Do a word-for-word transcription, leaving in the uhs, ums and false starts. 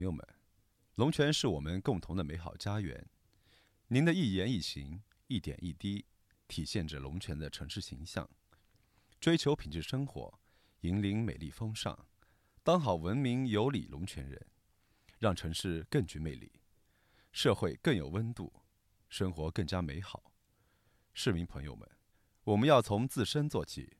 朋友们，龙泉是我们共同的美好家园。您的一言一行、一点一滴，体现着龙泉的城市形象。追求品质生活，引领美丽风尚，当好文明有礼龙泉人，让城市更具魅力，社会更有温度，生活更加美好。市民朋友们，我们要从自身做起，